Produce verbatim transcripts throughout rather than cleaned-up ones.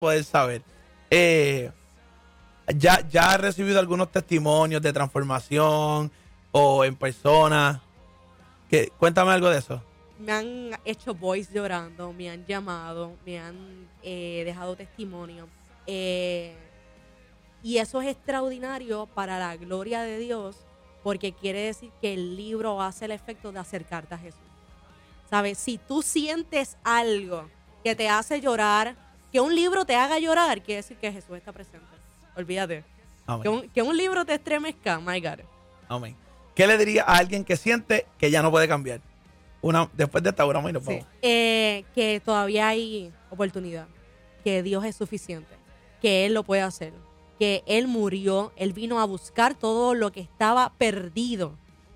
poder saber. Eh, ya, ya has recibido algunos testimonios de transformación o en persona. ¿Qué? Cuéntame algo de eso. Me han hecho voice llorando, me han llamado, me han eh, dejado testimonio. Eh, y eso es extraordinario para la gloria de Dios, porque quiere decir que el libro hace el efecto de acercarte a Jesús. ¿Sabes? Si tú sientes algo que te hace llorar, que un libro te haga llorar, quiere decir que Jesús está presente. Olvídate. Que un, que un libro te estremezca, my God. Amén. ¿Qué le diría a alguien que siente que ya no puede cambiar? Una, después de esta hora, y nos vamos. Sí. Eh, que todavía hay oportunidad, que Dios es suficiente, que Él lo puede hacer, que Él murió, Él vino a buscar todo lo que estaba perdido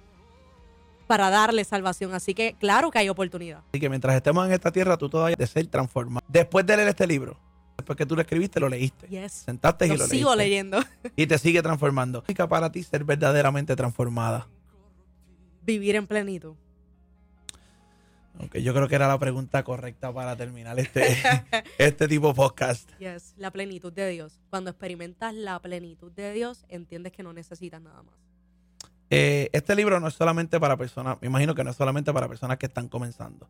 para darle salvación. Así que claro que hay oportunidad. Así que mientras estemos en esta tierra, tú todavía de ser transformado. Después de leer este libro, después que tú lo escribiste, lo leíste. Yes. Sentaste lo y lo sigo leíste. leyendo. Y te sigue transformando. ¿Qué significa para ti ser verdaderamente transformada? Vivir en plenitud. Okay, yo creo que era la pregunta correcta para terminar este, este tipo de podcast. Yes, la plenitud de Dios. Cuando experimentas la plenitud de Dios, entiendes que no necesitas nada más. Eh, este libro no es solamente para personas, me imagino que no es solamente para personas que están comenzando.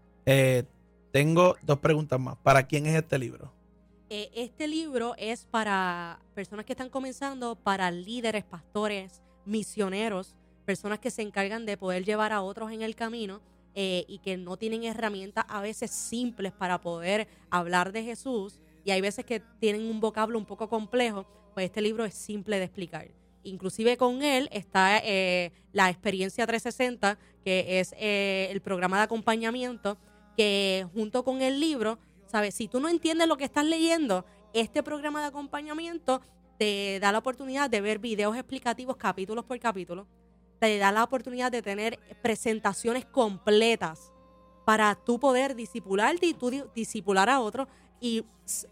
Eh, tengo dos preguntas más. ¿Para quién es este libro? Eh, este libro es para personas que están comenzando, para líderes, pastores, misioneros, personas que se encargan de poder llevar a otros en el camino. Eh, y que no tienen herramientas a veces simples para poder hablar de Jesús, y hay veces que tienen un vocablo un poco complejo, pues este libro es simple de explicar. Inclusive con él está eh, la experiencia trescientos sesenta, que es eh, el programa de acompañamiento, que junto con el libro, ¿sabes? Si tú no entiendes lo que estás leyendo, este programa de acompañamiento te da la oportunidad de ver videos explicativos capítulos por capítulo. Te da la oportunidad de tener presentaciones completas para tú poder discipularte y tú discipular a otros, y,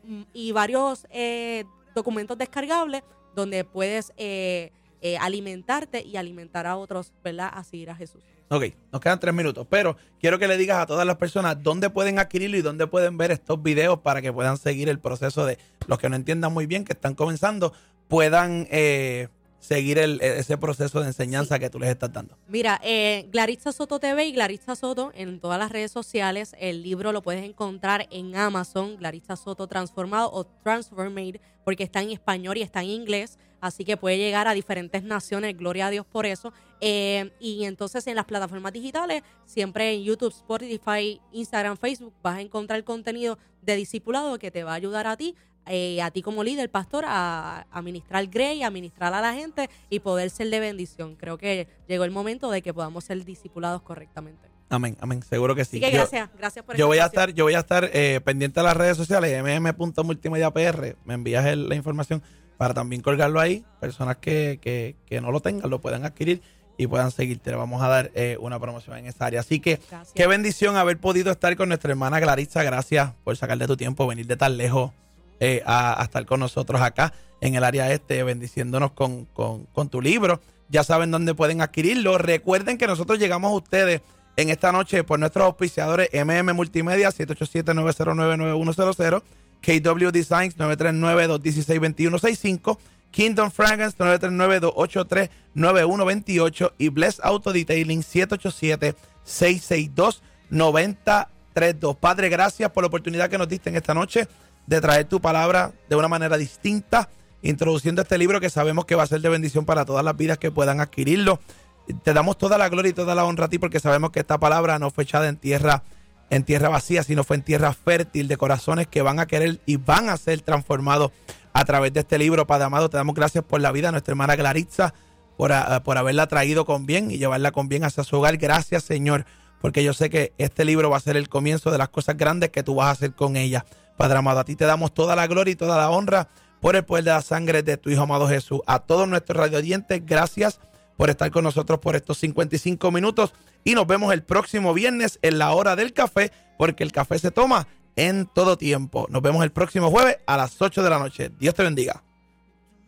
y varios eh, documentos descargables donde puedes eh, eh, alimentarte y alimentar a otros, ¿verdad? A seguir a Jesús. Ok, nos quedan tres minutos, pero quiero que le digas a todas las personas dónde pueden adquirirlo y dónde pueden ver estos videos para que puedan seguir el proceso de los que no entiendan muy bien, que están comenzando, puedan... Eh, seguir el, ese proceso de enseñanza sí. que tú les estás dando. Mira, eh, Glaritza Soto T V y Glaritza Soto en todas las redes sociales. El libro lo puedes encontrar en Amazon, Glaritza Soto Transformado o Transformade, porque está en español y está en inglés, así que puede llegar a diferentes naciones, gloria a Dios por eso. Eh, y entonces en las plataformas digitales, siempre en YouTube, Spotify, Instagram, Facebook, vas a encontrar contenido de discipulado que te va a ayudar a ti, Eh, a ti como líder, pastor, a, a ministrar Grey, a ministrar a la gente y poder ser de bendición. Creo que llegó el momento de que podamos ser discipulados correctamente. Amén, amén, seguro que sí. Así que gracias, yo, gracias por yo voy a estar, yo voy a estar eh, pendiente de las redes sociales, m m punto multimedia p r, me envías el, la información para también colgarlo ahí. Personas que, que, que no lo tengan, lo puedan adquirir y puedan seguirte. Le vamos a dar eh, una promoción en esa área. Así que gracias. Qué bendición haber podido estar con nuestra hermana Glaritza. Gracias por sacarle tu tiempo, venir de tan lejos. Eh, a, a estar con nosotros acá en el área este, bendiciéndonos con, con, con tu libro. Ya saben dónde pueden adquirirlo. Recuerden que nosotros llegamos a ustedes en esta noche por nuestros auspiciadores: M M Multimedia, siete ocho siete, nueve cero nueve, nueve uno cero cero, K W Designs, nueve tres nueve, dos uno seis, dos uno seis cinco, Kingdom Fragrance, nueve tres nueve, dos ocho tres, nueve uno dos ocho y Bless Auto Detailing, siete ocho siete, seis seis dos, nueve cero tres dos. Padre, gracias por la oportunidad que nos diste en esta noche de traer tu palabra de una manera distinta, introduciendo este libro que sabemos que va a ser de bendición para todas las vidas que puedan adquirirlo. Te damos toda la gloria y toda la honra a ti, porque sabemos que esta palabra no fue echada en tierra, en tierra vacía, sino fue en tierra fértil de corazones que van a querer y van a ser transformados a través de este libro. Padre amado, te damos gracias por la vida de nuestra hermana Glaritza, por, uh, por haberla traído con bien y llevarla con bien hacia su hogar. Gracias, Señor, porque yo sé que este libro va a ser el comienzo de las cosas grandes que tú vas a hacer con ella. Padre amado, a ti te damos toda la gloria y toda la honra por el poder de la sangre de tu Hijo amado Jesús. A todos nuestros radioyentes, gracias por estar con nosotros por estos cincuenta y cinco minutos. Y nos vemos el próximo viernes en la hora del café, porque el café se toma en todo tiempo. Nos vemos el próximo jueves a las ocho de la noche. Dios te bendiga.